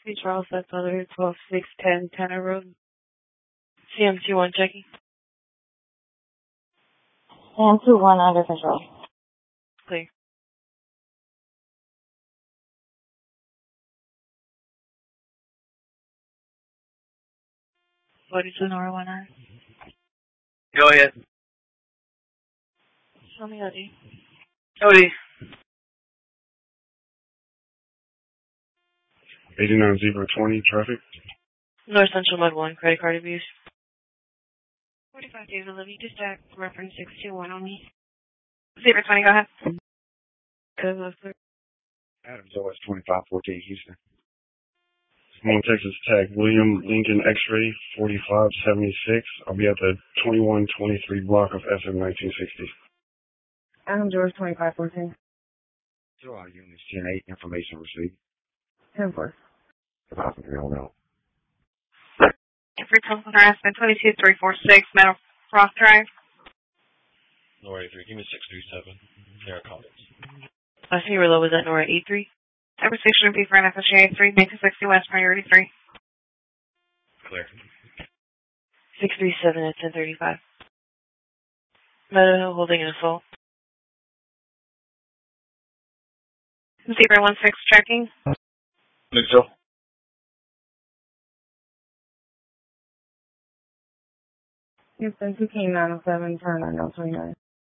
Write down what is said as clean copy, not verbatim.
Hey, Charles, that's other 12610 Tanner Road. CM21 checking. CM21 under control. Clear. What is the Nora 19? Go ahead. Show me OD. OD. 89-020 traffic. North Central Mud 1, credit card abuse. 45 David Levy, dispatch, reference 621 on me. 020, go ahead. Adams OS 2514 Houston. Simone, Texas Tech, William Lincoln X-ray 4576. I'll be at the 2123 block of SM 1960. Adam George 2514. So our units 10-8, information received. 10-4. Possibly, hold on. For telephone harassment, 22346, Meadow Cross Drive. Nora 83, give me 637. Sarah Collins. I see where low was at Nora 83. Conversation would be for NFSJ 3, make 60 West, priority 3. Clear. 637 at 1035. Meadow Hill holding an assault. 016 checking. Neutral. Houston 2K 907, turn on 29.